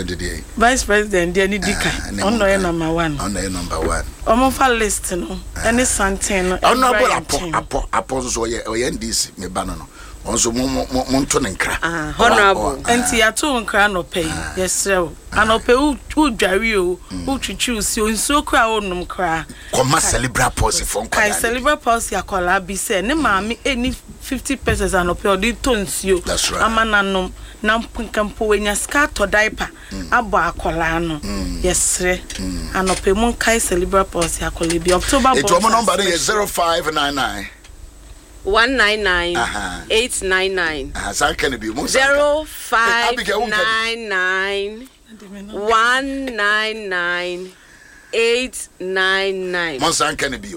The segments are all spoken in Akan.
President there. Vice President there ni dika. Ono ye number 1. Ono ye number 1. Omo fa list no. Any something no. Ono apo so ye NDC me ba no. Onso monto ne nkra. Honorable. Enti ya to nkra no pay. Yes sir. Anope u dware o. U twitwi si onso kra onum kra. Koma celebral policy for nkwa. Kai celebral policy akola bi se ne maami eni 50 pesos anope odi tonsio. That's right. Amananom na mpunkampo wenya skato diaper abo akola no. Yes sir. Anope mun kai celebral policy akola bi October. It one number is 0599 199 899. So can it be 0599 199 899. Monsan can it be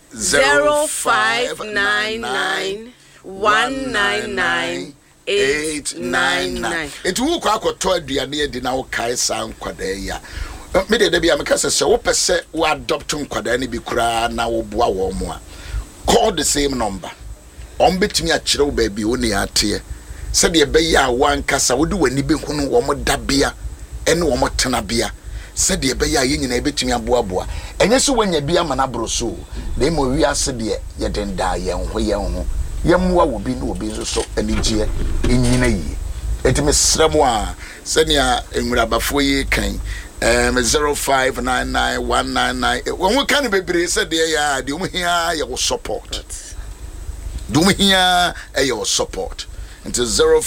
0599 199 899. It will quite to aduane di na wo kai san kwada ya. Me de bia me kase se wo pese wo adopt kwada ni bi kura na wo boa wo mo a. Call the same number. Betimi a kire wo ba bi woni ate se de be ya wan kasa wo de wani be hunu wo mo dabia ene wo mo tenabia se de be ya yenyina betimi aboaboa enye so wanya bia mana broso de mo wi ase de ye den da ye ho yemwa wo bi no obi nso so anigye enyina yi etimi sremo a se ne enwura bafo yi kan 05991999 wo kan bebre se de ya de mo hia ye wo support do me here your support into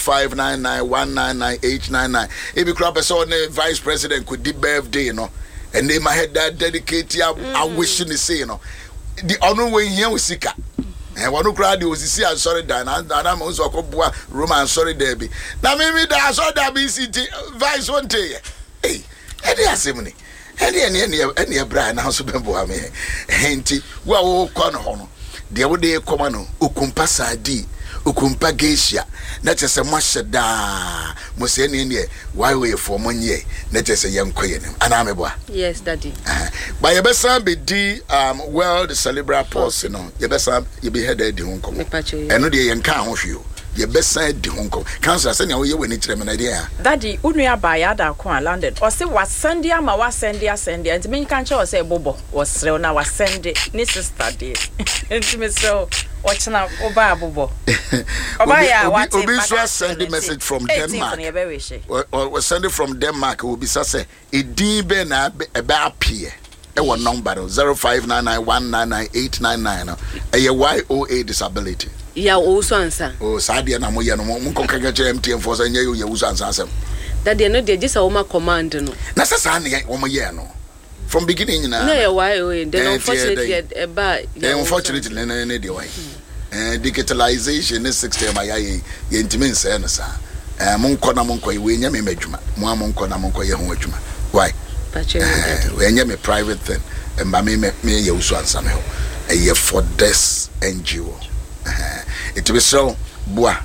0599199899. If you crop a son vice president could do birthday, you know, and they might have that dedicated I wishing to say, you know, the honor way here was sick. And one who cried was see I'm sorry Dan and I'm also a Roman sorry Debbie. Now maybe that's all that BCT vice one day. Hey, any assembly. Any Brian house of Bembo, Henty, well, corner. The other day, Comano, Ukumpa Sadi, Ukumpa Geisha, not as a Mashada, Museni, why we for 1 year, not as a young queen, and I'm a boy. Yes, Daddy. By your best son be well, the celebral pulse, you know, your best son, you be headed to Hong Kong. And no, the young count with you. Your best side the Hong Kong. Council send you when it's an idea. Daddy, Unia Bayada Kwan London. Or say was Sandia, ma was Sandia, and me can't show say Bobo was so now was Sandy, Mrs. Study. And me so watching out Oba Bobo. Obaya, what will send the message from Denmark? Or was send it from Denmark will be say it deep about peer. Our number 0599199899. A YOA disability. Ya also answer. Oh, Sadia na moya no mo konkaga MTN for say you ya uso answer asem. That they no dey just a woman command no. Na sasa na wo mo ye no. From beginning na. No, why then unfortunately unfortunately na dey why. Digitalization is 60 my ye intimen say no sa. Mon ko na mon ko we nya me madwuma. Mo mon ko na mon ko ye ho adwuma. Why? We nya me private thing. Mba me ye uso answer me ho. E for this NGO. It will so boa.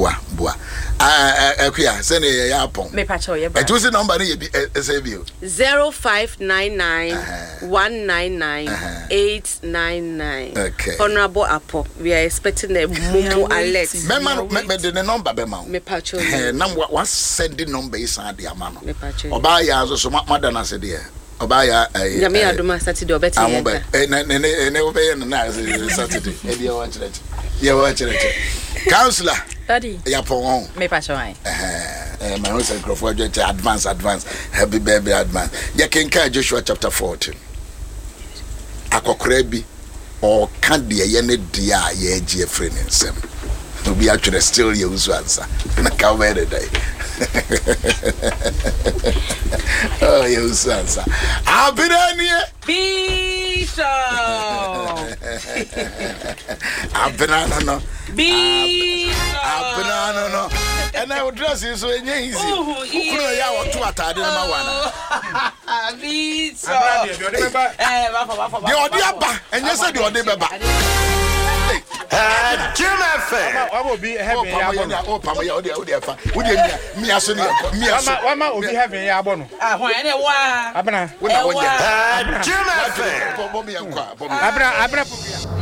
Akuya, send a yapon. Me pacho ye ba. It was the number you be save you. 0599 199 899. Okay. Honorable Apo, we are expecting a mumu alert. Me the number be ma. Me pacho. Nam what send the number is and the amano. Me pacho. Oba ya so madana said there. Obaya Yami aduma Saturday obeti yenka. Ne obey na Saturday. E dia watch it. Yeah, watch it. Counselor. Daddy. Yapon. Me pacho ai. My house and Crawford advance. Happy baby advance. Ya kenka Joshua chapter 14. Akokora bi or can de ye ne dia ye gie free nsem. To be actually still you answer. Na ka we dey. Oh, you answer. Abirania Bishop. Abirana no. Bishop. Abirana no. And I would dress you so easy. Who ya want to atade na mawana. Bishop. The odiaba, and you said the odebeba. Jim FM. I will be having oh, Pama, me Wama will be having a bono. Jim FM. Abra.